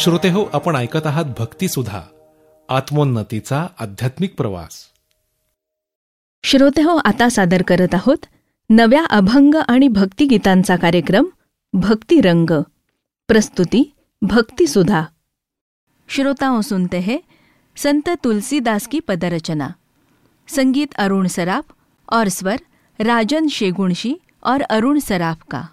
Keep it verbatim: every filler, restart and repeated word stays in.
श्रोते हो, आपण ऐकत आहात भक्ती सुधा, आत्मोन्नतीचा आध्यात्मिक प्रवास. श्रोते हो, आता सादर करत आहोत नव्या अभंग आणि भक्तिगीतांचा कार्यक्रम भक्तिरंग. प्रस्तुती भक्ती सुधा. श्रोताओं, सुनते हैं संत तुलसीदास की पदरचना. संगीत अरुण सराफ और स्वर राजन शेगुणशी और अरुण सराफ का.